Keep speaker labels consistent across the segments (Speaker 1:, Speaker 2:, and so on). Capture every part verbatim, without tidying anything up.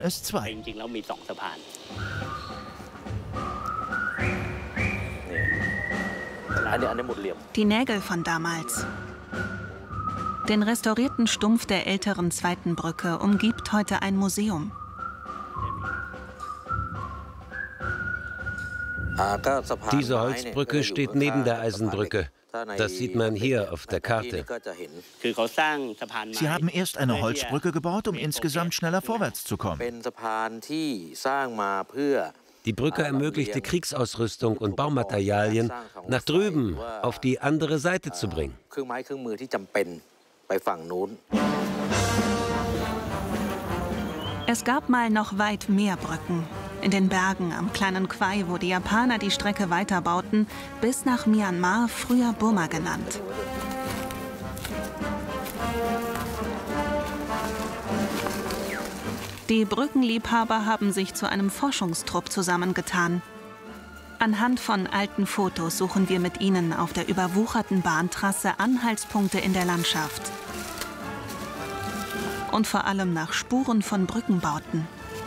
Speaker 1: es zwei.
Speaker 2: Die Nägel von damals. Den restaurierten Stumpf der älteren zweiten Brücke umgibt heute ein Museum.
Speaker 3: Diese Holzbrücke steht neben der Eisenbrücke. Das sieht man hier auf der Karte.
Speaker 1: Sie haben erst eine Holzbrücke gebaut, um insgesamt schneller vorwärts zu kommen.
Speaker 3: Die Brücke ermöglichte Kriegsausrüstung und Baumaterialien nach drüben auf die andere Seite zu bringen.
Speaker 2: Es gab mal noch weit mehr Brücken. In den Bergen am kleinen Quai, wo die Japaner die Strecke weiterbauten, bis nach Myanmar, früher Burma genannt. Die Brückenliebhaber haben sich zu einem Forschungstrupp zusammengetan. Anhand von alten Fotos suchen wir mit ihnen auf der überwucherten Bahntrasse Anhaltspunkte in der Landschaft. Und vor allem nach Spuren von Brückenbauten.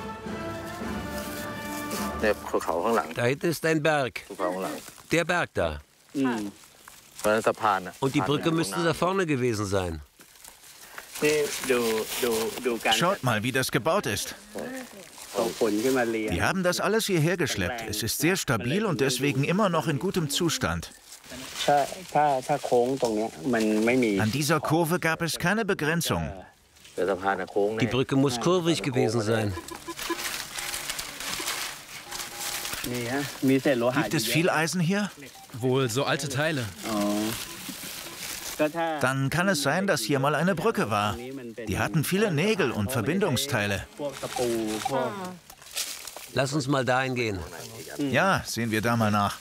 Speaker 3: Da hinten ist ein Berg. Der Berg da. Und die Brücke müsste da vorne gewesen sein.
Speaker 1: Schaut mal, wie das gebaut ist. Die haben das alles hierher geschleppt. Es ist sehr stabil und deswegen immer noch in gutem Zustand. An dieser Kurve gab es keine Begrenzung.
Speaker 3: Die Brücke muss kurvig gewesen sein.
Speaker 1: Gibt es viel Eisen hier?
Speaker 4: Wohl so alte Teile.
Speaker 1: Dann kann es sein, dass hier mal eine Brücke war. Die hatten viele Nägel und Verbindungsteile.
Speaker 3: Lass uns mal dahin gehen.
Speaker 1: Ja, sehen wir da mal nach.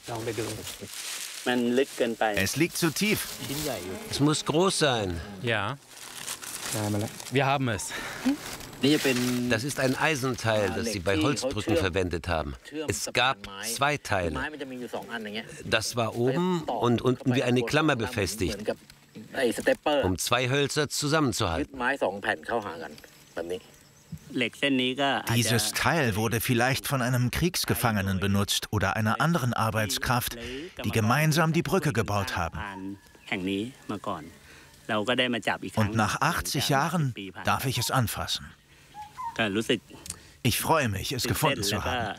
Speaker 1: Es liegt zu tief.
Speaker 3: Es muss groß sein.
Speaker 4: Ja. Wir haben es.
Speaker 3: Das ist ein Eisenteil, das sie bei Holzbrücken verwendet haben. Es gab zwei Teile. Das war oben und unten wie eine Klammer befestigt, um zwei Hölzer zusammenzuhalten.
Speaker 1: Dieses Teil wurde vielleicht von einem Kriegsgefangenen benutzt oder einer anderen Arbeitskraft, die gemeinsam die Brücke gebaut haben. Und nach achtzig Jahren darf ich es anfassen. Ich freue mich, es gefunden zu haben.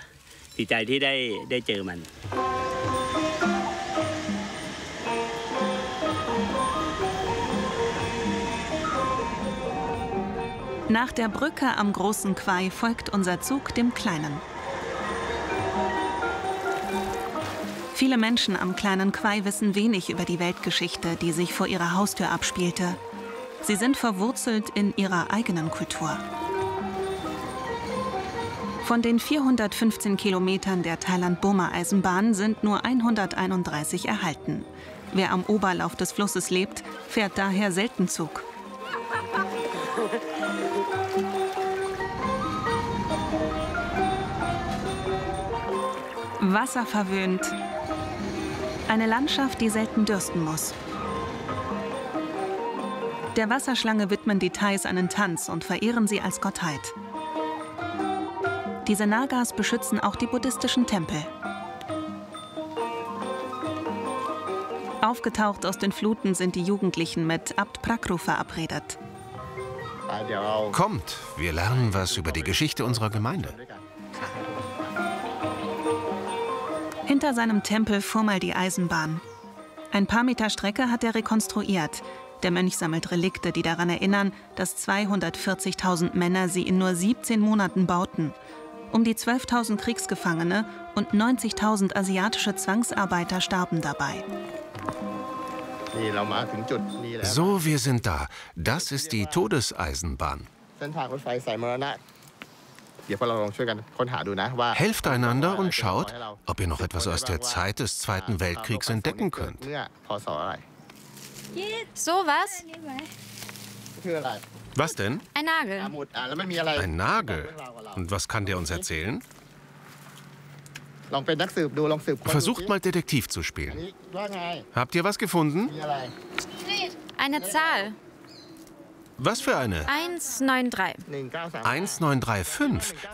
Speaker 2: Nach der Brücke am großen Quai folgt unser Zug dem kleinen. Viele Menschen am kleinen Quai wissen wenig über die Weltgeschichte, die sich vor ihrer Haustür abspielte. Sie sind verwurzelt in ihrer eigenen Kultur. Von den vierhundertfünfzehn Kilometern der Thailand-Burma-Eisenbahn sind nur hunderteinunddreißig erhalten. Wer am Oberlauf des Flusses lebt, fährt daher selten Zug. Wasserverwöhnt. Eine Landschaft, die selten dürsten muss. Der Wasserschlange widmen die Thais einen Tanz und verehren sie als Gottheit. Diese Nagas beschützen auch die buddhistischen Tempel. Aufgetaucht aus den Fluten sind die Jugendlichen mit Abt Prakru verabredet.
Speaker 5: Kommt, wir lernen was über die Geschichte unserer Gemeinde.
Speaker 2: Hinter seinem Tempel fuhr mal die Eisenbahn. Ein paar Meter Strecke hat er rekonstruiert. Der Mönch sammelt Relikte, die daran erinnern, dass zweihundertvierzigtausend Männer sie in nur siebzehn Monaten bauten. Um die zwölftausend Kriegsgefangene und neunzigtausend asiatische Zwangsarbeiter starben dabei.
Speaker 5: So, wir sind da. Das ist die Todeseisenbahn. Helft einander und schaut, ob ihr noch etwas aus der Zeit des Zweiten Weltkriegs entdecken könnt.
Speaker 6: So was?
Speaker 5: Was denn?
Speaker 6: Ein Nagel.
Speaker 5: Ein Nagel? Und was kann der uns erzählen? Versucht mal Detektiv zu spielen. Habt ihr was gefunden?
Speaker 6: Eine Zahl.
Speaker 5: Was für eine?
Speaker 6: eins neun drei.
Speaker 5: eins neun drei fünf.